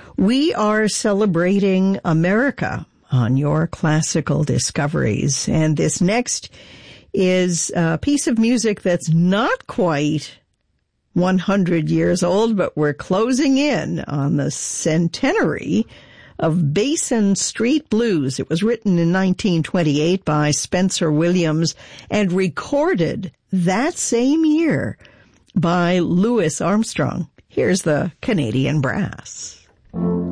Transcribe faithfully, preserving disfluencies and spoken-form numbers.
We are celebrating America on your classical discoveries. And this next is a piece of music that's not quite one hundred years old, but we're closing in on the centenary of Basin Street Blues. It was written in nineteen twenty-eight by Spencer Williams and recorded that same year by Louis Armstrong. Here's the Canadian Brass.